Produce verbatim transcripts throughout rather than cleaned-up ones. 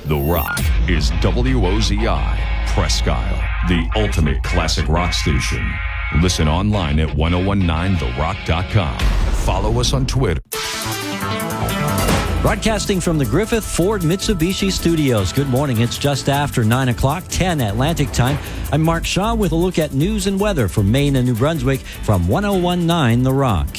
The Rock is W O Z I, Presque Isle, the ultimate classic rock station. Listen online at ten nineteen the rock dot com. Follow us on Twitter. Broadcasting from the Griffith Ford Mitsubishi Studios. Good morning. It's just after nine o'clock, ten Atlantic time. I'm Mark Shaw with a look at news and weather for Maine and New Brunswick from ten nineteen The Rock.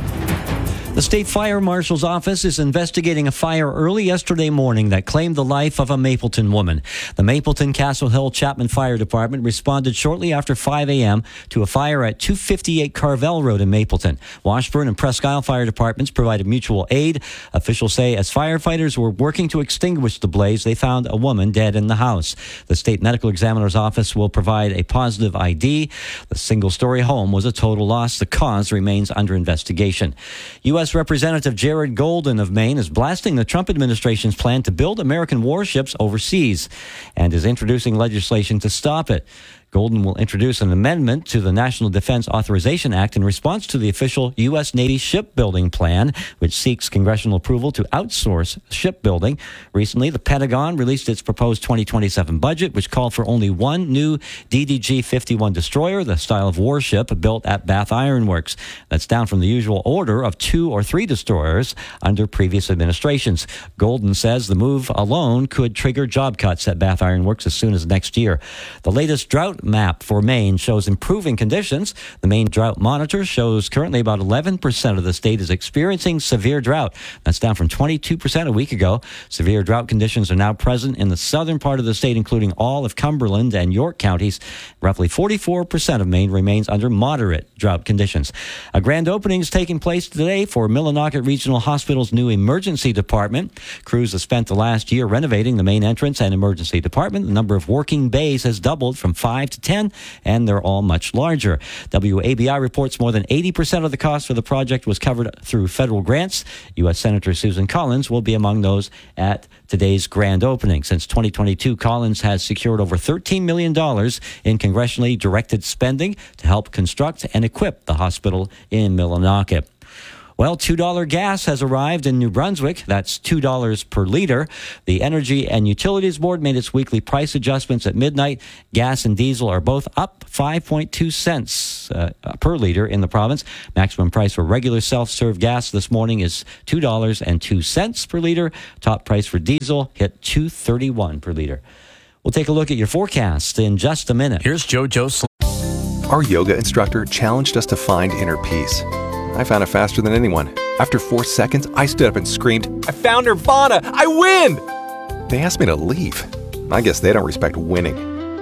The State Fire Marshal's office is investigating a fire early yesterday morning that claimed the life of a Mapleton woman. The Mapleton Castle Hill Chapman Fire Department responded shortly after five a.m. to a fire at two fifty-eight Carvel Road in Mapleton. Washburn and Presque Isle Fire Departments provided mutual aid. Officials say as firefighters were working to extinguish the blaze, they found a woman dead in the house. The State Medical Examiner's office will provide a positive I D. The single-story home was a total loss. The cause remains under investigation. U S Representative Jared Golden of Maine is blasting the Trump administration's plan to build American warships overseas and is introducing legislation to stop it. Golden will introduce an amendment to the National Defense Authorization Act in response to the official U S Navy shipbuilding plan, which seeks congressional approval to outsource shipbuilding. Recently, the Pentagon released its proposed twenty twenty-seven budget, which called for only one new D D G fifty-one destroyer, the style of warship built at Bath Iron Works. That's down from the usual order of two or three destroyers under previous administrations. Golden says the move alone could trigger job cuts at Bath Iron Works as soon as next year. The latest drought map for Maine shows improving conditions. The Maine Drought Monitor shows currently about eleven percent of the state is experiencing severe drought. That's down from twenty-two percent a week ago. Severe drought conditions are now present in the southern part of the state, including all of Cumberland and York counties. Roughly forty-four percent of Maine remains under moderate drought conditions. A grand opening is taking place today for Millinocket Regional Hospital's new emergency department. Crews have spent the last year renovating the main entrance and emergency department. The number of working bays has doubled from five to ten, and they're all much larger. W A B I reports more than eighty percent of the cost for the project was covered through federal grants. U S Senator Susan Collins will be among those at today's grand opening. Since twenty twenty-two, Collins has secured over thirteen million dollars in congressionally directed spending to help construct and equip the hospital in Millinocket. Well, two dollars gas has arrived in New Brunswick. That's two dollars per liter. The Energy and Utilities Board made its weekly price adjustments at midnight. Gas and diesel are both up five point two cents uh, per liter in the province. Maximum price for regular self-serve gas this morning is two dollars and two cents per liter. Top price for diesel hit two dollars and thirty-one cents per liter. We'll take a look at your forecast in just a minute. Here's JoJo. Sl- Our yoga instructor challenged us to find inner peace. I found it faster than anyone. After four seconds, I stood up and screamed, "I found Nirvana! I win!" They asked me to leave. I guess they don't respect winning.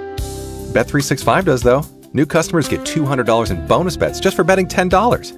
Bet three sixty-five does, though. New customers get two hundred dollars in bonus bets just for betting ten dollars.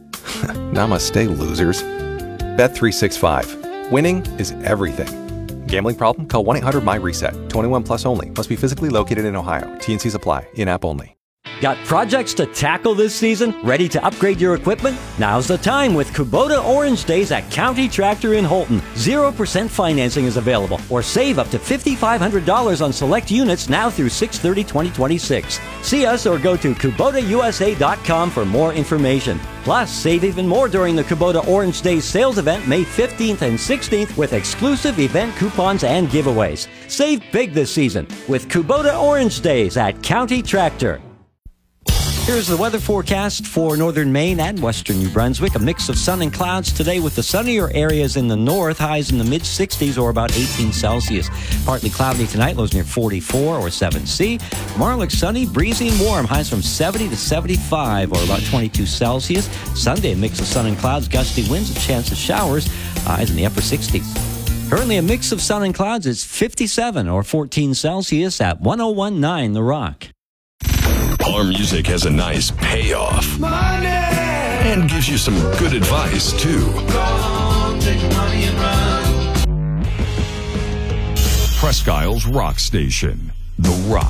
Namaste, losers. Bet three sixty-five. Winning is everything. Gambling problem? Call one eight hundred M Y reset. twenty-one plus only. Must be physically located in Ohio. T N Cs apply. In-app only. Got projects to tackle this season? Ready to upgrade your equipment? Now's the time with Kubota Orange Days at County Tractor in Holton. zero percent financing is available, or save up to five thousand five hundred dollars on select units now through six thirty twenty twenty-six. See us or go to Kubota U S A dot com for more information. Plus, save even more during the Kubota Orange Days sales event May fifteenth and sixteenth with exclusive event coupons and giveaways. Save big this season with Kubota Orange Days at County Tractor. Here's the weather forecast for northern Maine and western New Brunswick. A mix of sun and clouds today with the sunnier areas in the north, highs in the mid sixties or about eighteen Celsius. Partly cloudy tonight, lows near forty-four or seven C. Tomorrow looks sunny, breezy and warm, highs from seventy to seventy-five or about twenty-two Celsius. Sunday, a mix of sun and clouds, gusty winds, a chance of showers, highs in the upper sixties. Currently a mix of sun and clouds is fifty-seven or fourteen Celsius at ten nineteen The Rock. Our music has a nice payoff. Money! And gives you some good advice, too. Go home, take your money and run. Presque Isle's Rock Station. The Rock.